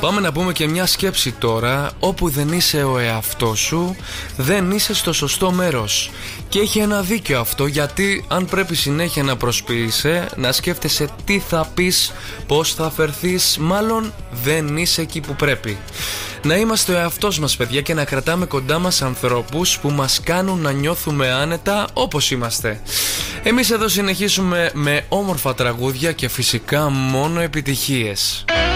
Πάμε να πούμε και μια σκέψη τώρα. Όπου δεν είσαι ο εαυτός σου, δεν είσαι στο σωστό μέρος. Και έχει ένα δίκιο αυτό, γιατί αν πρέπει συνέχεια να προσποιείσαι, να σκέφτεσαι τι θα πεις, πώς θα φερθείς, μάλλον δεν είσαι εκεί που πρέπει. Να είμαστε ο εαυτός μας, παιδιά, και να κρατάμε κοντά μας ανθρώπους που μας κάνουν να νιώθουμε άνετα όπως είμαστε. Εμείς εδώ συνεχίσουμε με όμορφα τραγούδια και φυσικά μόνο επιτυχίες.